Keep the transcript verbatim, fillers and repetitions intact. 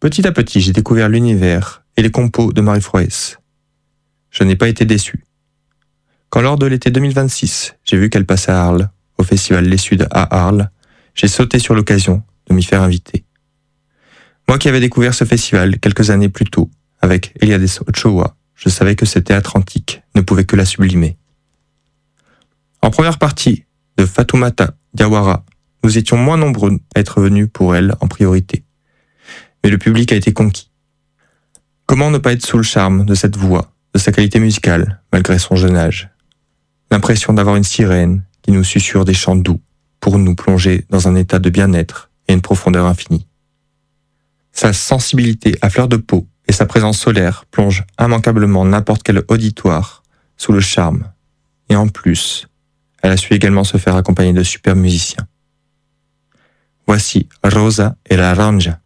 Petit à petit, j'ai découvert l'univers et les compos de Marie Froès. Je n'ai pas été déçu. Quand lors de l'été deux mille vingt-six, j'ai vu qu'elle passait à Arles, au festival Les Suds à Arles, j'ai sauté sur l'occasion de m'y faire inviter. Moi qui avais découvert ce festival quelques années plus tôt, avec Eliades Ochoa, je savais que ce théâtre antique ne pouvait que la sublimer. En première partie de Fatoumata Diawara, nous étions moins nombreux à être venus pour elle en priorité. Mais le public a été conquis. Comment ne pas être sous le charme de cette voix, de sa qualité musicale, malgré son jeune âge? L'impression d'avoir une sirène qui nous susurre des chants doux pour nous plonger dans un état de bien-être et une profondeur infinie. Sa sensibilité à fleur de peau et sa présence solaire plongent immanquablement n'importe quel auditoire sous le charme. Et en plus, elle a su également se faire accompagner de super musiciens. Voici Rosa et la Ranja.